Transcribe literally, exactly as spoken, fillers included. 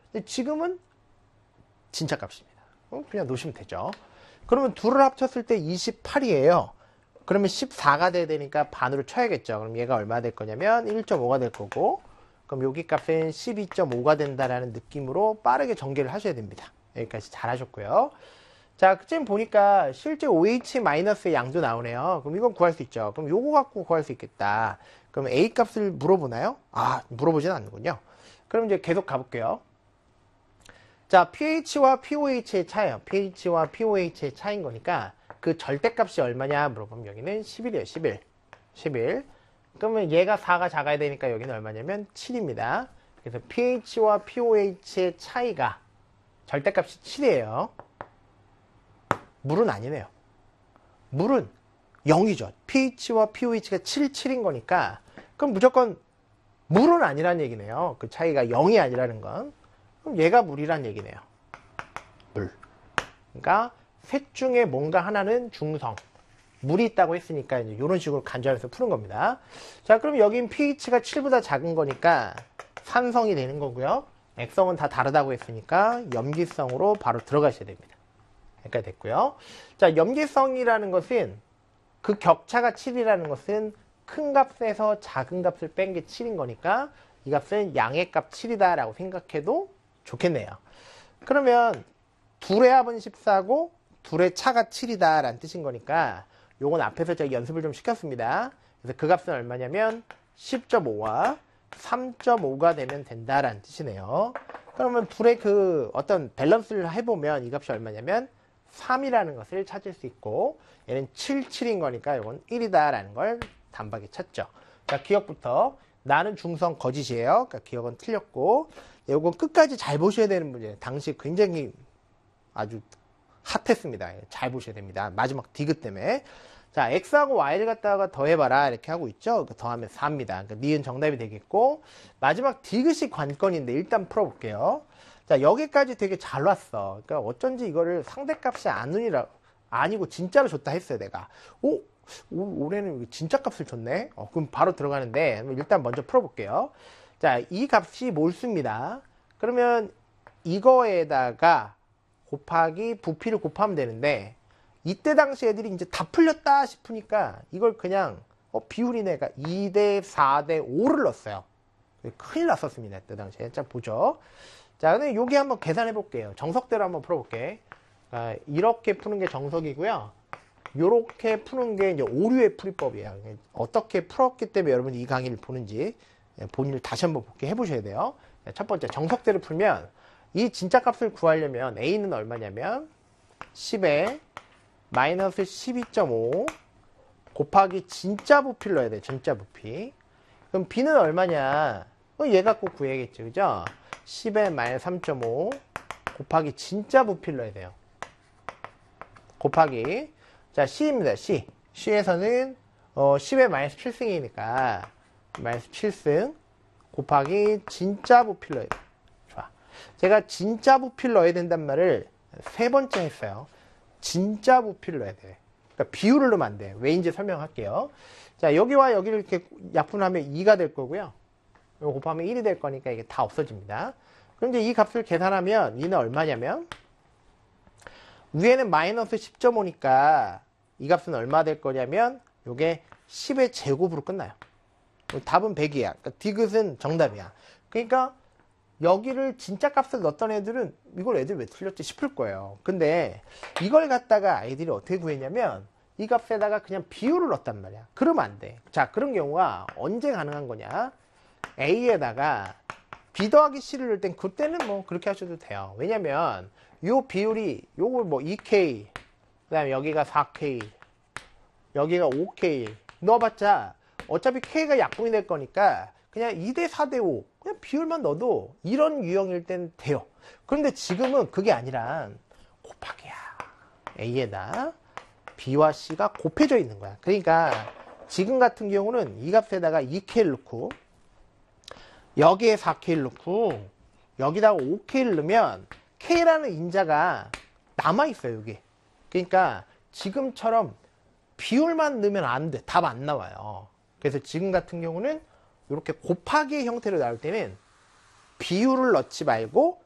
근데 지금은 진짜 값입니다. 그냥 놓으시면 되죠. 그러면 둘을 합쳤을 때 이십팔이에요. 그러면 십사가 돼야 되니까 반으로 쳐야겠죠. 그럼 얘가 얼마 될 거냐면 일 점 오가 될 거고, 그럼 여기 값은 십이 점 오가 된다라는 느낌으로 빠르게 전개를 하셔야 됩니다. 여기까지 잘 하셨고요. 자, 지금 보니까 실제 오에이치-의 양도 나오네요. 그럼 이건 구할 수 있죠. 그럼 요거 갖고 구할 수 있겠다. 그럼 A 값을 물어보나요? 아, 물어보진 않는군요. 그럼 이제 계속 가볼게요. 자, pH와 피오에이치의 차이요. pH와 피오에이치의 차이인 거니까 그 절대값이 얼마냐 물어보면 여기는 십일이에요. 십일. 십일. 그러면 얘가 사가 작아야 되니까 여기는 얼마냐면 칠입니다. 그래서 pH와 피오에이치의 차이가 절대값이 칠이에요. 물은 아니네요. 물은 영이죠. pH와 피오에이치가 칠, 칠인 거니까 그럼 무조건 물은 아니란 얘기네요. 그 차이가 영이 아니라는 건. 그럼 얘가 물이란 얘기네요. 물. 그러니까 셋 중에 뭔가 하나는 중성. 물이 있다고 했으니까 이제 이런 식으로 간주하면서 푸는 겁니다. 자, 그럼 여긴 pH가 칠보다 작은 거니까 산성이 되는 거고요. 액성은 다 다르다고 했으니까 염기성으로 바로 들어가셔야 됩니다. 여기까지 됐고요. 자, 염기성이라는 것은 그 격차가 칠이라는 것은 큰 값에서 작은 값을 뺀 게 칠인 거니까 이 값은 양의 값 칠이다 라고 생각해도 좋겠네요. 그러면 둘의 합은 십사고 둘의 차가 칠이다 라는 뜻인 거니까 요건 앞에서 제가 연습을 좀 시켰습니다. 그래서 그 값은 얼마냐면 십 점 오와 삼 점 오가 되면 된다라는 뜻이네요. 그러면 둘의 그 어떤 밸런스를 해보면 이 값이 얼마냐면 삼이라는 것을 찾을 수 있고 얘는 칠, 칠인 거니까 이건 일이다 라는 걸 단박에 찾죠. 자, 기억부터 나는 중성 거짓이에요. 그러니까 기억은 틀렸고 이건 끝까지 잘 보셔야 되는 문제예요. 당시 굉장히 아주 핫했습니다. 잘 보셔야 됩니다. 마지막 디귿 때문에. 자, x하고 y를 갖다가 더해봐라 이렇게 하고 있죠. 더하면 사입니다. 그러니까 니은 정답이 되겠고 마지막 디귿이 관건인데 일단 풀어볼게요. 자, 여기까지 되게 잘 왔어. 그러니까 어쩐지 이거를 상대값이 아니라 아니고 진짜로 줬다 했어요. 내가. 오, 오 올해는 진짜 값을 줬네. 어, 그럼 바로 들어가는데 일단 먼저 풀어볼게요. 자, 이 값이 몰수입니다. 그러면 이거에다가 곱하기 부피를 곱하면 되는데 이때 당시 애들이 이제 다 풀렸다 싶으니까 이걸 그냥 어, 비율이네가 이 대 사 대 오를 넣었어요. 큰일 났었습니다. 이때 당시에. 자, 보죠. 자, 근데 여기 한번 계산해 볼게요. 정석대로 한번 풀어볼게. 아, 이렇게 푸는 게 정석이고요. 이렇게 푸는 게 이제 오류의 풀이법이에요. 어떻게 풀었기 때문에 여러분이 이 강의를 보는지 본인을 다시 한번 볼게 해보셔야 돼요. 첫 번째, 정석대로 풀면 이 진짜 값을 구하려면 A는 얼마냐면 십에 마이너스 십이 점 오 곱하기 진짜 부피를 넣어야 돼요. 진짜 부피. 그럼 B는 얼마냐? 얘 갖고 구해야겠죠. 그죠? 십에 마이너스 삼 점 오 곱하기 진짜 부피를 넣어야 돼요. 곱하기. 자, C입니다. C. C에서는 어, 십에 마이너스 칠 승이니까 마이너스 칠 승 곱하기 진짜 부피를 넣어야 돼요. 좋아. 제가 진짜 부피를 넣어야 된단 말을 세 번째 했어요. 진짜 부피를 넣어야 돼. 그러니까 비율을 넣으면 안 돼. 왜인지 설명할게요. 자, 여기와 여기를 이렇게 약분하면 이가 될 거고요. 이거 곱하면 일이 될 거니까 이게 다 없어집니다. 그럼 이제 이 값을 계산하면 이는 얼마냐면 위에는 마이너스 십 점 오니까 이 값은 얼마 될 거냐면 이게 십의 제곱으로 끝나요. 답은 백이야. 그러니까 디귿은 정답이야. 그러니까 여기를 진짜 값을 넣었던 애들은 이걸 애들 왜 틀렸지 싶을 거예요. 근데 이걸 갖다가 아이들이 어떻게 구했냐면 이 값에다가 그냥 비율을 넣었단 말이야. 그러면 안 돼. 자, 그런 경우가 언제 가능한 거냐? A에다가 B 더하기 C를 넣을 땐 그때는 뭐 그렇게 하셔도 돼요. 왜냐면 요 비율이 요걸 뭐 이 케이 그 다음에 여기가 사 케이 여기가 오 케이 넣어봤자 어차피 K가 약분이 될 거니까 그냥 이 대 사 대 오 그냥 비율만 넣어도 이런 유형일 땐 돼요. 그런데 지금은 그게 아니라 곱하기야. A에다 B와 C가 곱해져 있는 거야. 그러니까 지금 같은 경우는 이 값에다가 이 케이를 넣고 여기에 사 케이를 넣고 여기다가 오 케이를 넣으면 K라는 인자가 남아있어요. 여기. 그러니까 지금처럼 비율만 넣으면 안 돼. 답 안 나와요. 그래서 지금 같은 경우는 이렇게 곱하기의 형태로 나올 때는 비율을 넣지 말고